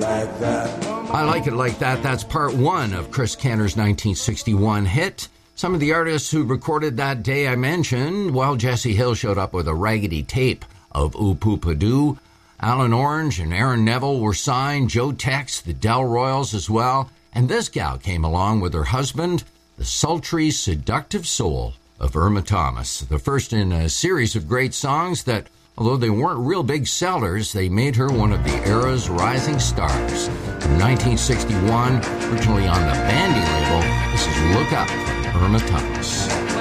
like that. I Like It Like That. That's part one of Chris Cantor's 1961 hit. Some of the artists who recorded that day I mentioned, well, Jesse Hill showed up with a raggedy tape of Oop-Oop-A-Doo. Alan Orange and Aaron Neville were signed, Joe Tex, the Del Royals as well. And this gal came along with her husband, the sultry, seductive soul of Irma Thomas. The first in a series of great songs that, although they weren't real big sellers, they made her one of the era's rising stars. From 1961, originally on the Bandy label, this is Look Up, Irma Thomas.